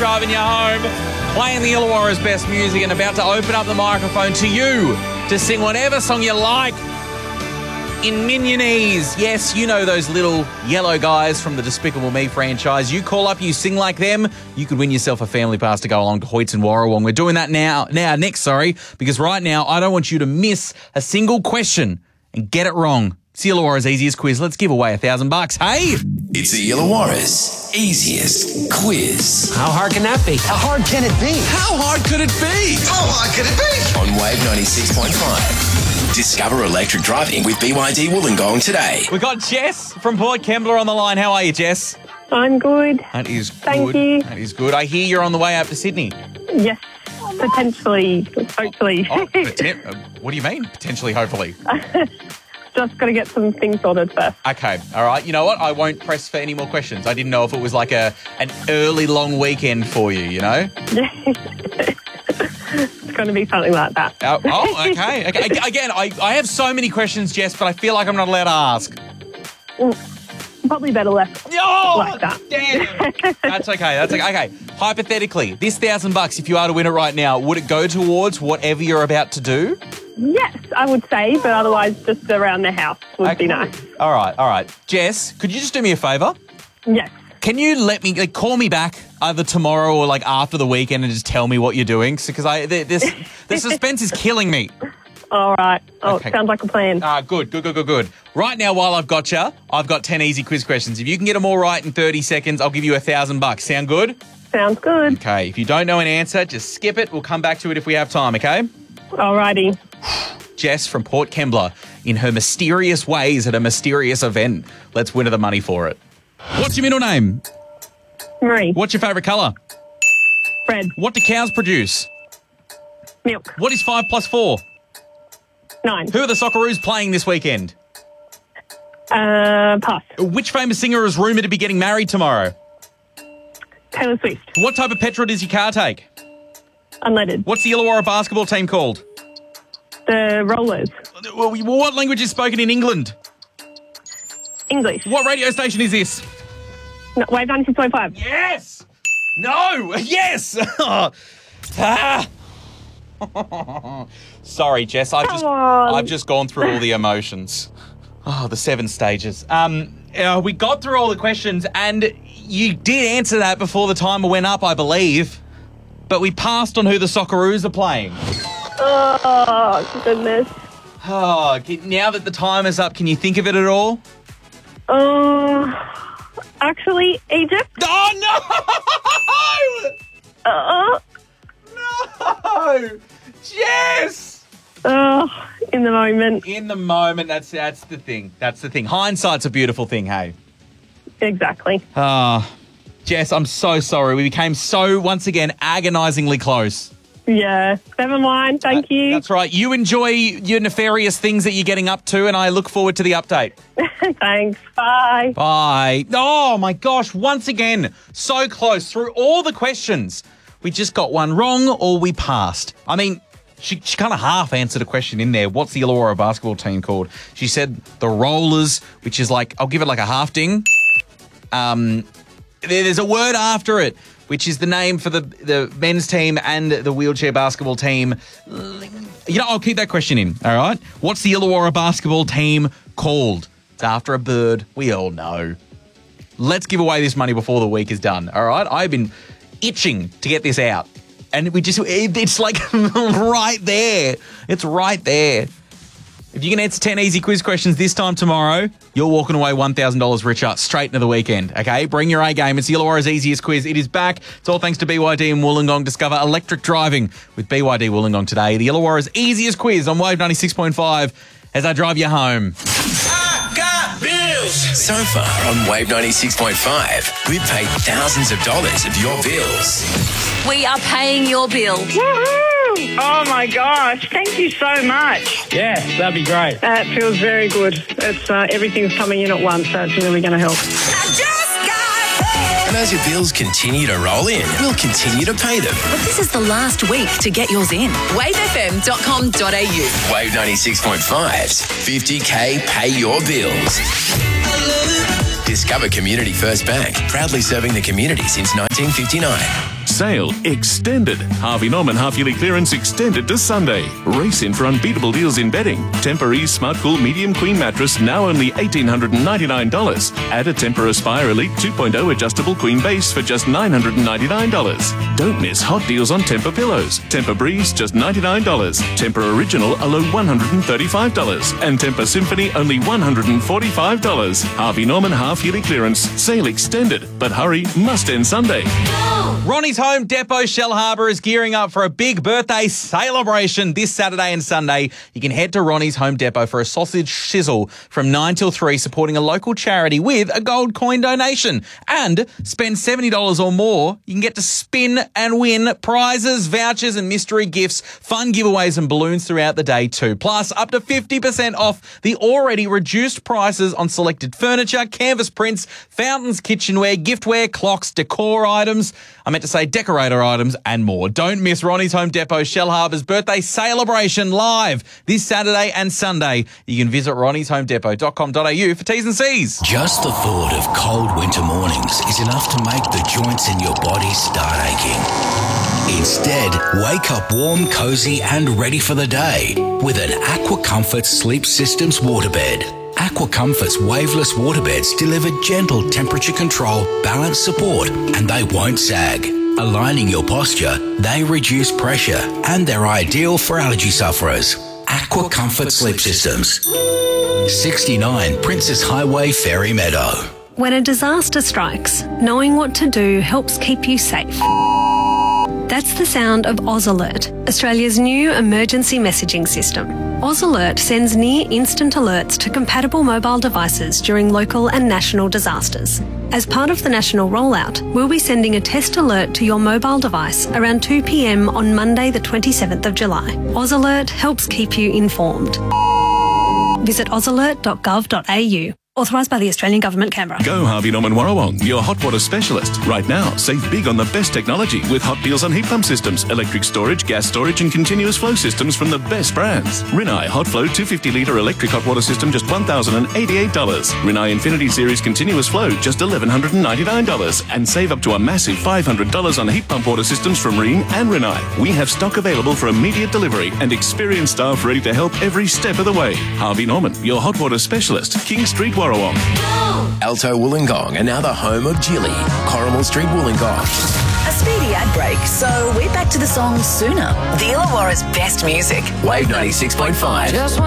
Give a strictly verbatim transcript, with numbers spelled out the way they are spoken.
driving you home, playing the Illawarra's best music and about to open up the microphone to you to sing whatever song you like in Minionese. Yes, you know those little yellow guys from the Despicable Me franchise. You call up, you sing like them, you could win yourself a family pass to go along to Hoyts and Warrawong. We're doing that now, now, next, sorry, because right now I don't want you to miss a single question and get it wrong. It's the Illawarra's easiest quiz. Let's give away a thousand bucks. Hey! It's the Illawarra's easiest quiz. How hard can that be? How hard can it be? How hard could it be? How hard could it be? On Wave ninety-six point five. Discover electric driving with B Y D Wollongong today. We got Jess from Port Kembla on the line. How are you, Jess? I'm good. That is good. Thank you. That is good. I hear you're on the way up to Sydney. Yes, potentially, hopefully. Oh, poten- uh, what do you mean, potentially, hopefully? Just got to get some things sorted first. Okay, all right. You know what? I won't press for any more questions. I didn't know if it was like a an early long weekend for you, you know? It's going to be something like that. Oh, oh okay. okay. Again, I, I have so many questions, Jess, but I feel like I'm not allowed to ask. Probably better left Oh, like that. Damn. That's okay. That's okay. Okay. Hypothetically, this thousand bucks, if you are to win it right now, would it go towards whatever you're about to do? Yes, I would say, but otherwise just around the house would Okay. be nice. All right. All right. Jess, could you just do me a favour? Yes. Can you let me like, call me back either tomorrow or like after the weekend and just tell me what you're doing? Because I th- this the suspense is killing me. All right. Oh, Okay. sounds like a plan. Ah, good, good, good, good, good. Right now, while I've got you, I've got ten easy quiz questions. If you can get them all right in thirty seconds, I'll give you a thousand bucks. Sound good? Sounds good. Okay. If you don't know an answer, just skip it. We'll come back to it if we have time. Okay. All righty. Jess from Port Kembla in her mysterious ways at a mysterious event. Let's win her the money for it. What's your middle name? Marie. What's your favourite colour? Red. What do cows produce? Milk. What is five plus four? Nine. Who are the Socceroos playing this weekend? Uh, pass. Which famous singer is rumoured to be getting married tomorrow? Taylor Swift. What type of petrol does your car take? Unleaded. What's the Illawarra basketball team called? The Rollers. What language is spoken in England? English. What radio station is this? No, Wave ninety-six point five. Yes! No! Yes! ah! Sorry, Jess. I've Come just on. I've just gone through all the emotions. Oh, the seven stages. Um, uh, we got through all the questions, and you did answer that before the timer went up, I believe. But we passed on who the Socceroos are playing. Oh, goodness. Oh, now that the timer's up, can you think of it at all? Uh, actually, Egypt. Oh, no! Uh, No! Jess! oh, in the moment. In the moment, that's that's the thing. That's the thing. Hindsight's a beautiful thing, hey? Exactly. Ah, Jess, I'm so sorry. We became so, once again, agonisingly close. Yeah. Never mind. Thank you. That's right. You enjoy your nefarious things that you're getting up to, and I look forward to the update. Thanks. Bye. Bye. Oh, my gosh. Once again, so close. Through all the questions, we just got one wrong or we passed. I mean, she, she kind of half answered a question in there. What's the Illawarra basketball team called? She said the Rollers, which is like, I'll give it like a half ding. Um, there- there's a word after it, which is the name for the, the men's team and the wheelchair basketball team. You know, I'll keep that question in, all right? What's the Illawarra basketball team called? It's after a bird. We all know. Let's give away this money before the week is done, all right? I've been itching to get this out. And we just, it's like right there. It's right there. If you can answer ten easy quiz questions this time tomorrow, you're walking away one thousand dollars richer straight into the weekend, okay? Bring your A game. It's the Illawarra's easiest quiz. It is back. It's all thanks to B Y D and Wollongong. Discover electric driving with B Y D Wollongong today. The Illawarra's easiest quiz on Wave ninety-six point five as I drive you home. I got bills. So far on Wave ninety-six point five, we've paid thousands of dollars of your bills. We are paying your bill. Woohoo! Oh my gosh, thank you so much. Yeah, that'd be great. That feels very good. It's uh, everything's coming in at once, so it's really going to help. I just got And as your bills continue to roll in, we'll continue to pay them. But this is the last week to get yours in. wave f m dot com dot a u. Wave ninety-six point five's fifty K Pay Your Bills. Discover Community First Bank, proudly serving the community since nineteen fifty-nine. Sale extended. Harvey Norman half-yearly clearance extended to Sunday. Race in for unbeatable deals in bedding. Tempur-Ease Smart Cool Medium Queen Mattress now only one thousand eight hundred ninety-nine dollars. Add a Tempur Aspire Elite two point oh adjustable queen base for just nine hundred ninety-nine dollars. Don't miss hot deals on Tempur pillows. Tempur Breeze just ninety-nine dollars. Tempur Original a low one hundred thirty-five dollars. And Tempur Symphony only one hundred forty-five dollars. Harvey Norman half-yearly clearance. Sale extended. But hurry, must end Sunday. Ronnie's Home Depot Shellharbour is gearing up for a big birthday celebration this Saturday and Sunday. You can head to Ronnie's Home Depot for a sausage shizzle from nine till three, supporting a local charity with a gold coin donation. And spend seventy dollars or more, you can get to spin and win prizes, vouchers and mystery gifts, fun giveaways and balloons throughout the day too. Plus, up to fifty percent off the already reduced prices on selected furniture, canvas prints, fountains, kitchenware, giftware, clocks, decor items. I meant to say decorator items and more. Don't miss Ronnie's Home Depot Shellharbour's birthday celebration live this Saturday and Sunday. You can visit ronnies home depot dot com dot a u for T's and C's. Just the thought of cold winter mornings is enough to make the joints in your body start aching. Instead, wake up warm, cozy and ready for the day with an Aqua Comfort Sleep Systems waterbed. Aqua Comfort's waveless waterbeds deliver gentle temperature control, balance support, and they won't sag. Aligning your posture, they reduce pressure, and they're ideal for allergy sufferers. Aqua Comfort Sleep Systems. sixty-nine Princess Highway, Fairy Meadow. When a disaster strikes, knowing what to do helps keep you safe. That's the sound of Oz Alert, Australia's new emergency messaging system. Oz Alert sends near-instant alerts to compatible mobile devices during local and national disasters. As part of the national rollout, we'll be sending a test alert to your mobile device around two p m on Monday the twenty-seventh of July. Oz Alert helps keep you informed. Visit oz alert dot gov dot a u. Authorised by the Australian Government, Canberra. Go Harvey Norman Warrawong, your hot water specialist. Right now, save big on the best technology with hot deals on heat pump systems, electric storage, gas storage and continuous flow systems from the best brands. Rinnai Hot Flow two hundred fifty litre electric hot water system just one thousand eighty-eight dollars. Rinnai Infinity Series continuous flow just one thousand one hundred ninety-nine dollars. And save up to a massive five hundred dollars on heat pump water systems from Rheem and Rinnai. We have stock available for immediate delivery and experienced staff ready to help every step of the way. Harvey Norman, your hot water specialist. King Street, Warrawong. Alto Wollongong, and now the home of Jilly. Corrimal Street, Wollongong. A speedy ad break, so we're back to the song sooner. The Illawarra's best music. Wave ninety-six point five.